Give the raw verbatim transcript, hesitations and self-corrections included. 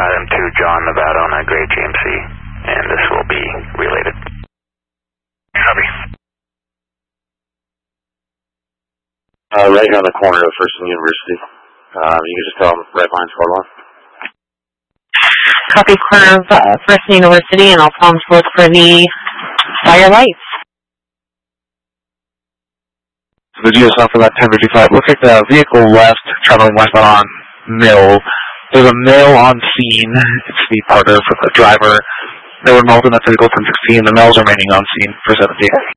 item to John Nevada, Gray G M C, and this will be related. Copy. Uh, right here on the corner of First and University. Um, you can just tell them right behind squad one. Copy, corner of uh, First and University, and I'll tell them to look for the fire lights. The G S off for that ten fifty-five. Looks like the vehicle left, traveling westbound on Mill. There's a male on scene. It's the partner for the driver. They were involved in that vehicle ten sixteen. The males remaining on scene for seventeen.